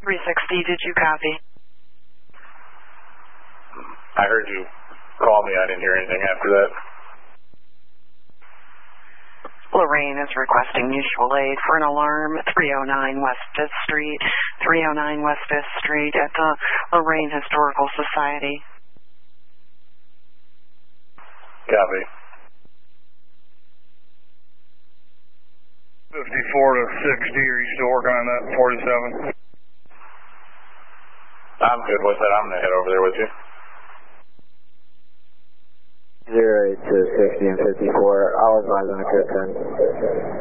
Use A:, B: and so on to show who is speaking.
A: 360, did you copy?
B: I heard you call me. I didn't hear anything after that.
A: Lorraine is requesting mutual aid for an alarm 309 West 5th Street, 309 West 5th Street at the Lorraine Historical Society.
B: Copy.
C: 54 to 60, are you still working on that 47?
B: I'm good with that. I'm going to head over there with you.
D: 08 to 60 and 54, I'll advise on a trip then.